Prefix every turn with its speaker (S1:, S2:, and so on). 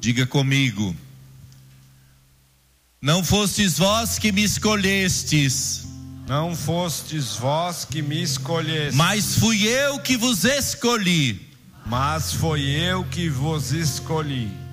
S1: Diga comigo: não fostes vós que me escolhestes,
S2: não fostes vós que me escolhestes,
S1: mas fui eu que vos escolhi.
S2: Mas foi eu que vos escolhi.